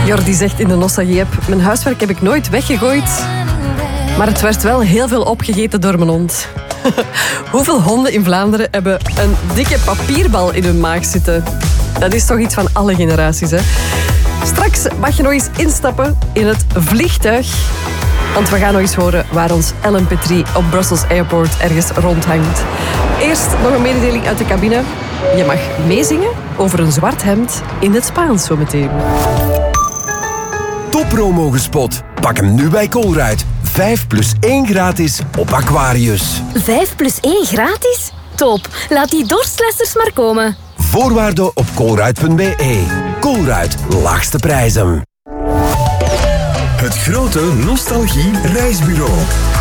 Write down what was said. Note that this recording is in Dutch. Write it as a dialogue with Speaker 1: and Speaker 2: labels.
Speaker 1: Jordi zegt in de Nossa-Jeep: mijn huiswerk heb ik nooit weggegooid, maar het werd wel heel veel opgegeten door mijn hond. Hoeveel honden in Vlaanderen hebben een dikke papierbal in hun maag zitten? Dat is toch iets van alle generaties, hè? Straks mag je nog eens instappen in het vliegtuig. Want we gaan nog eens horen waar ons Ellen Petrie op Brussels Airport ergens rondhangt. Eerst nog een mededeling uit de cabine. Je mag meezingen over een zwart hemd in het Spaans zometeen.
Speaker 2: Toppromo gespot. Pak hem nu bij Colruyt. 5+1 gratis op Aquarius.
Speaker 3: 5+1 gratis? Top. Laat die dorstlessers maar komen.
Speaker 2: Voorwaarden op colruyt.be. Colruyt, laagste prijzen.
Speaker 4: Het grote Nostalgie Reisbureau.